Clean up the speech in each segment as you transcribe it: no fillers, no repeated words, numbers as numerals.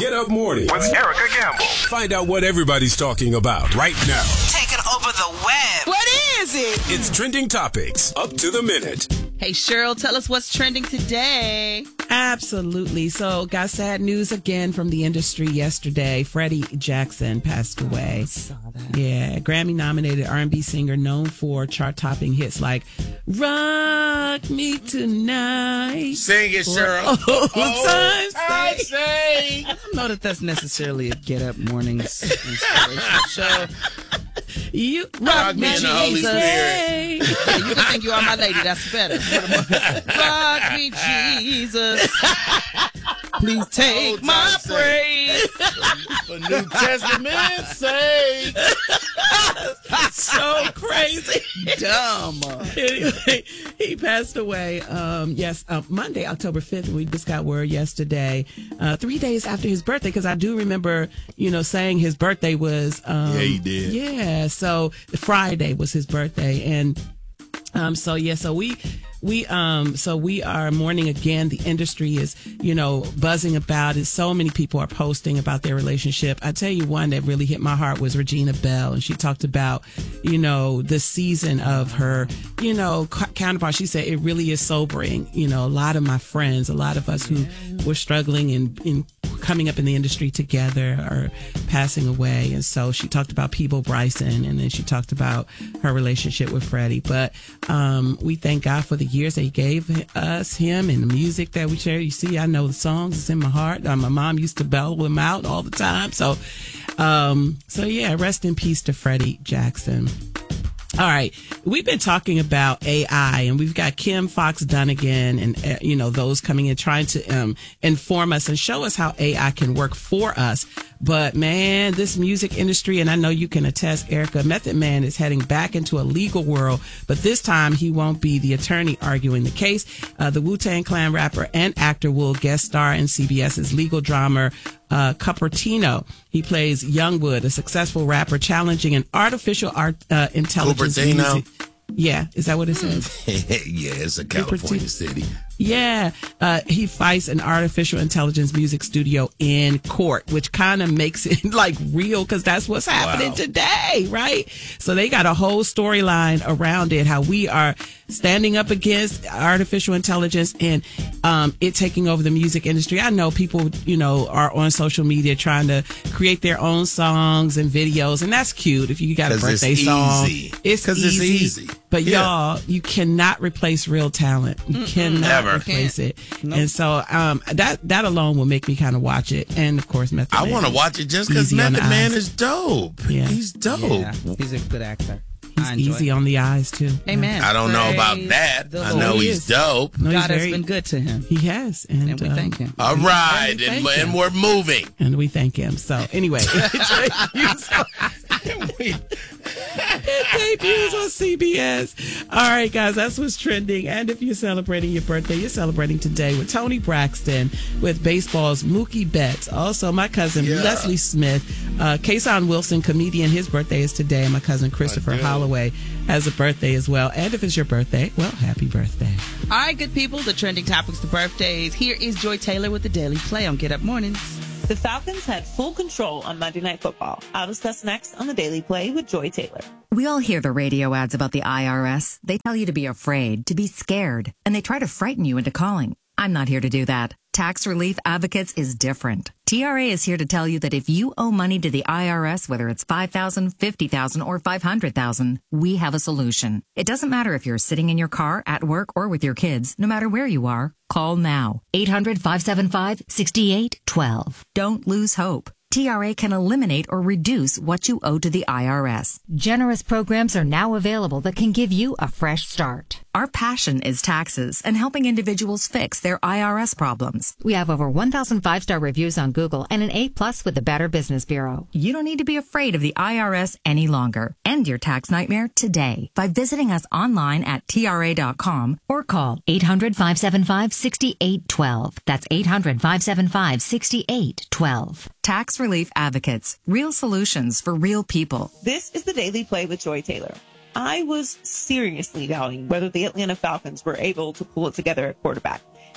Get Up Morning with Erica Gamble. Find out what everybody's talking about right now. Taking over the web. What is it? It's Trending Topics, up to the minute. Hey, Cheryl, tell us what's trending today. Absolutely. So, got sad news again from the industry yesterday. Freddie Jackson passed away. Saw that. Yeah, Grammy-nominated R&B singer known for chart-topping hits like "Rock Me Tonight." Sing it, Cheryl. I say. I don't know that that's necessarily a Get Up Mornings inspirational show. You Rock me in the Holy Spirit. Yeah, you can think You Are My Lady. That's better. Rock me, Jesus. Please take my praise. For New Testament sake. so crazy. Dumb. Anyway, he passed away, Monday, October 5th. We just got word yesterday, 3 days after his birthday, because I do remember, saying his birthday was... yeah, he did. Yeah, so Friday was his birthday. And we are mourning again. The industry is, buzzing about it. So many people are posting about their relationship. I tell you, one that really hit my heart was Regina Bell. And she talked about, the season of her, counterpart. She said it really is sobering. A lot of my friends, a lot of us who were struggling in coming up in the industry together are passing away. And so she talked about Peebo Bryson, and then she talked about her relationship with Freddie. But we thank God for the years that he gave us, him, and the music that we share. You see, I know the songs. It's in my heart. My mom used to bellow them out all the time. So rest in peace to Freddie Jackson. All right. We've been talking about AI, and we've got Kim Fox Dunnigan and, those coming in trying to inform us and show us how AI can work for us. But, man, this music industry, and I know you can attest, Erica, Method Man is heading back into a legal world, but this time he won't be the attorney arguing the case. The Wu-Tang Clan rapper and actor will guest star in CBS's legal drama Cupertino. He plays Youngwood, a successful rapper challenging an artificial intelligence. Cupertino? Yeah, is that what it says? Yeah, it's a California city. Yeah, he fights an artificial intelligence music studio in court, which kind of makes it like real, because that's what's happening today, right? So they got a whole storyline around it, how we are standing up against artificial intelligence and it taking over the music industry. I know people, are on social media trying to create their own songs and videos, and that's cute. If you got a birthday song, it's easy. But y'all, you cannot replace real talent. You cannot replace it. Nope. And so that alone will make me kind of watch it. And of course, Method Man. I want to watch it just because Method Man is dope. Yeah. He's dope. Yeah, he's a good actor. He's easy on the eyes too. Amen. I don't know about that. I know he's dope. No, God has been good to him. He has. And we thank him. All right. And we're moving. And we thank him. So anyway. It debuts on CBS. All right, guys, that's what's trending. And if you're celebrating your birthday, you're celebrating today with Tony Braxton, with baseball's Mookie Betts. Also, my cousin Leslie Smith, Kason Wilson, comedian. His birthday is today. And my cousin Christopher Holloway has a birthday as well. And if it's your birthday, well, happy birthday. All right, good people. The trending topics, the birthdays. Here is Joy Taylor with the Daily Play on Get Up Mornings. The Falcons had full control on Monday Night Football. I'll discuss next on the Daily Play with Joy Taylor. We all hear the radio ads about the IRS. They tell you to be afraid, to be scared, and they try to frighten you into calling. I'm not here to do that. Tax Relief Advocates is different. TRA is here to tell you that if you owe money to the IRS, whether it's $5,000, $50,000, or $500,000, we have a solution. It doesn't matter if you're sitting in your car, at work, or with your kids. No matter where you are, call now. 800-575-6812. Don't lose hope. TRA can eliminate or reduce what you owe to the IRS. Generous programs are now available that can give you a fresh start. Our passion is taxes and helping individuals fix their IRS problems. We have over 1,000 5-star reviews on Google and an A+ with the Better Business Bureau. You don't need to be afraid of the IRS any longer. End your tax nightmare today by visiting us online at TRA.com or call 800-575-6812. That's 800-575-6812. Tax Relief Advocates. Real solutions for real people. This is the Daily Play with Joy Taylor. I was seriously doubting whether the Atlanta Falcons were able to pull it together at quarterback.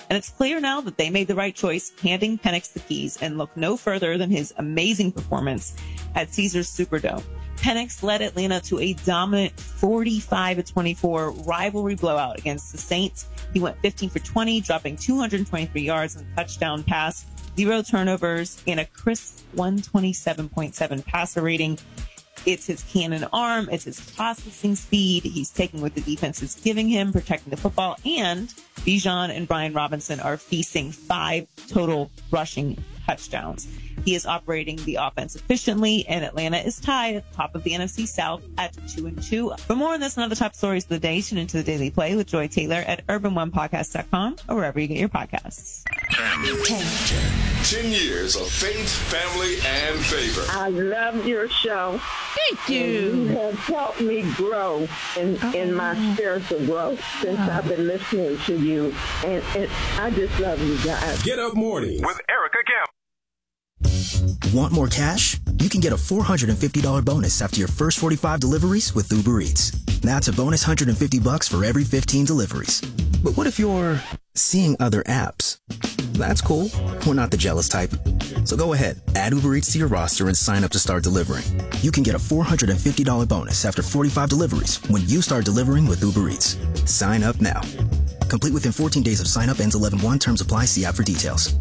And it's clear now that they made the right choice, handing Penix the keys, and look no further than his amazing performance at Caesars Superdome. Penix led Atlanta to a dominant 45-24 rivalry blowout against the Saints. He went 15 for 20, dropping 223 yards and a touchdown pass, 0 turnovers, and a crisp 127.7 passer rating. It's his cannon arm. It's his processing speed. He's taking what the defense is giving him, protecting the football. And Bijan and Brian Robinson are feasting 5 total rushing touchdowns. He is operating the offense efficiently, and Atlanta is tied at the top of the NFC South at 2-2. For more on this and other top stories of the day, tune into the Daily Play with Joy Taylor at urban1podcast.com or wherever you get your podcasts. 10 years of faith, family, and favor. I love your show. Thank you. And you have helped me grow in my spiritual growth since I've been listening to you. And I just love you guys. Get Up Morning with Erica Camp. Want more cash? You can get a $450 bonus after your first 45 deliveries with Uber Eats. That's a bonus $150 for every 15 deliveries. But what if you're seeing other apps? That's cool. We're not the jealous type. So go ahead, add Uber Eats to your roster and sign up to start delivering. You can get a $450 bonus after 45 deliveries when you start delivering with Uber Eats. Sign up now. Complete within 14 days of sign up, ends 11/1. Terms apply. See app for details.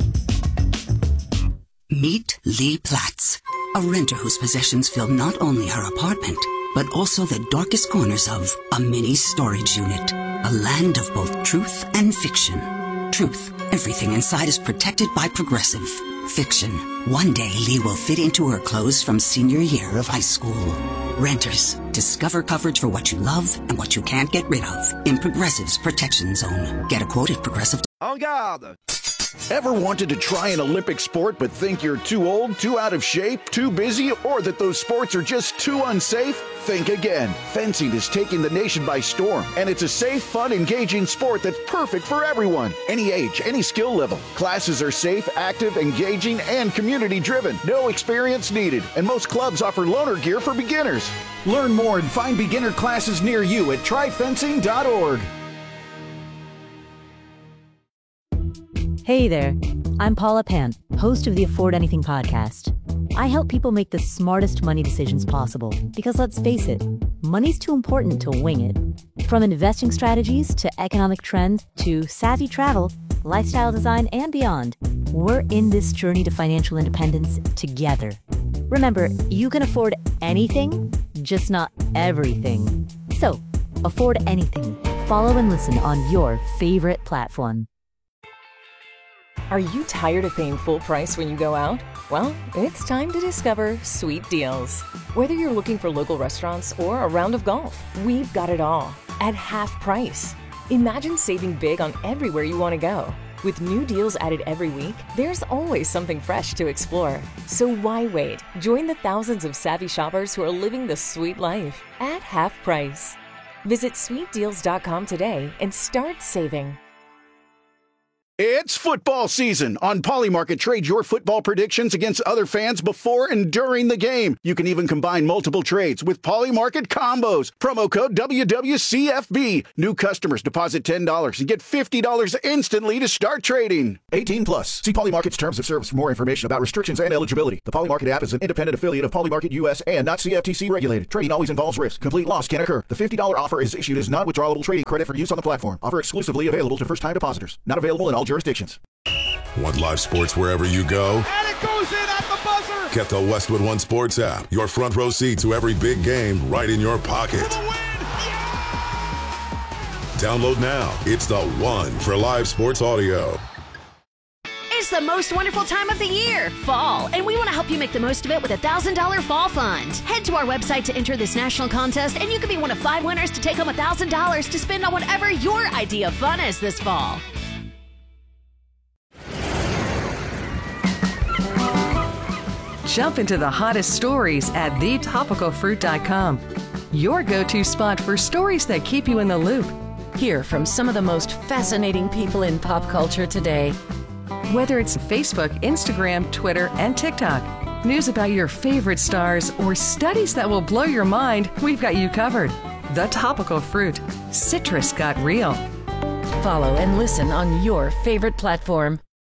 Meet Lee Platts, a renter whose possessions fill not only her apartment, but also the darkest corners of a mini storage unit. A land of both truth and fiction. Truth, everything inside is protected by Progressive. Fiction, one day Lee will fit into her clothes from senior year of high school. Renters, discover coverage for what you love and what you can't get rid of in Progressive's Protection Zone. Get a quote at Progressive. En garde! Ever wanted to try an Olympic sport but think you're too old, too out of shape, too busy, or that those sports are just too unsafe? Think again. Fencing is taking the nation by storm, and it's a safe, fun, engaging sport that's perfect for everyone. Any age, any skill level. Classes are safe, active, engaging, and community-driven. No experience needed, and most clubs offer loaner gear for beginners. Learn more and find beginner classes near you at tryfencing.org. Hey there, I'm Paula Pant, host of the Afford Anything podcast. I help people make the smartest money decisions possible because let's face it, money's too important to wing it. From investing strategies to economic trends to savvy travel, lifestyle design, and beyond, we're in this journey to financial independence together. Remember, you can afford anything, just not everything. So, afford anything. Follow and listen on your favorite platform. Are you tired of paying full price when you go out? Well, it's time to discover Sweet Deals. Whether you're looking for local restaurants or a round of golf, we've got it all at half price. Imagine saving big on everywhere you want to go. With new deals added every week, there's always something fresh to explore. So why wait? Join the thousands of savvy shoppers who are living the sweet life at half price. Visit sweetdeals.com today and start saving. It's football season. On Polymarket, trade your football predictions against other fans before and during the game. You can even combine multiple trades with Polymarket combos. Promo code WWCFB. New customers deposit $10 and get $50 instantly to start trading. 18 plus. See Polymarket's terms of service for more information about restrictions and eligibility. The Polymarket app is an independent affiliate of Polymarket US and not CFTC regulated. Trading always involves risk. Complete loss can occur. The $50 offer is issued as non-withdrawable trading credit for use on the platform. Offer exclusively available to first-time depositors. Not available in all jurisdictions. Want live sports wherever you go? And it goes in at the buzzer! Get the Westwood One Sports app. Your front row seat to every big game right in your pocket. Download now. It's the one for live sports audio. It's the most wonderful time of the year, fall, and we want to help you make the most of it with a $1,000 fall fund. Head to our website to enter this national contest, and you could be one of 5 winners to take home $1,000 to spend on whatever your idea of fun is this fall. Jump into the hottest stories at thetopicalfruit.com. Your go-to spot for stories that keep you in the loop. Hear from some of the most fascinating people in pop culture today. Whether it's Facebook, Instagram, Twitter, and TikTok, news about your favorite stars, or studies that will blow your mind, we've got you covered. The Topical Fruit. Citrus got real. follow and listen on your favorite platform.